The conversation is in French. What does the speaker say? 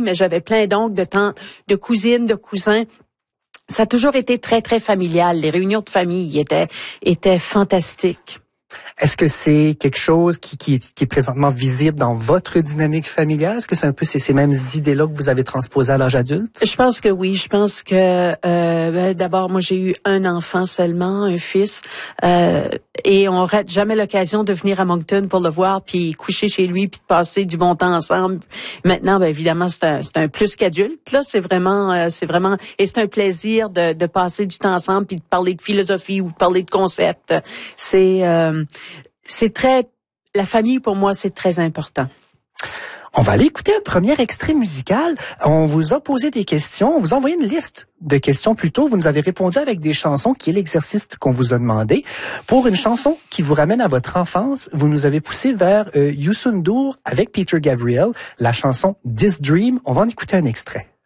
mais j'avais plein d'oncles, de tantes, de cousines, de cousins. Ça a toujours été très, très familial. Les réunions de famille étaient fantastiques. Est-ce que c'est quelque chose qui est présentement visible dans votre dynamique familiale? Est-ce que c'est un peu ces mêmes idées-là que vous avez transposées à l'âge adulte? Je pense que oui. Je pense que d'abord, moi, j'ai eu un enfant seulement, un fils, et on rate jamais l'occasion de venir à Moncton pour le voir, puis coucher chez lui, puis de passer du bon temps ensemble. Maintenant, évidemment, c'est un plus qu'adulte. Là, c'est vraiment, et c'est un plaisir de passer du temps ensemble, puis de parler de philosophie ou de parler de concepts. La famille, pour moi, c'est très important. On va aller écouter un premier extrait musical. On vous a posé des questions. On vous a envoyé une liste de questions plus tôt. Vous nous avez répondu avec des chansons, qui est l'exercice qu'on vous a demandé. Pour une chanson qui vous ramène à votre enfance, vous nous avez poussé vers Youssou N'Dour avec Peter Gabriel, la chanson This Dream. On va en écouter un extrait.